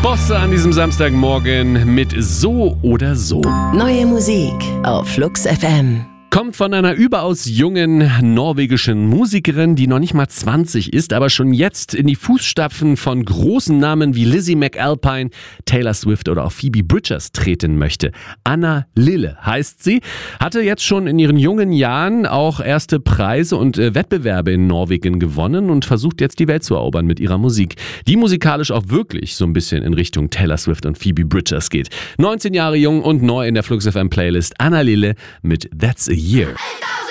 Bosse an diesem Samstagmorgen mit So oder So. Neue Musik auf Flux FM. Kommt von einer überaus jungen norwegischen Musikerin, die noch nicht mal 20 ist, aber schon jetzt in die Fußstapfen von großen Namen wie Lizzie McAlpine, Taylor Swift oder auch Phoebe Bridgers treten möchte. Anna Lille heißt sie, hatte jetzt schon in ihren jungen Jahren auch erste Preise und Wettbewerbe in Norwegen gewonnen und versucht jetzt die Welt zu erobern mit ihrer Musik, die musikalisch auch wirklich so ein bisschen in Richtung Taylor Swift und Phoebe Bridgers geht. 19 Jahre jung und neu in der Flux FM Playlist Anna Lille mit That's a Year.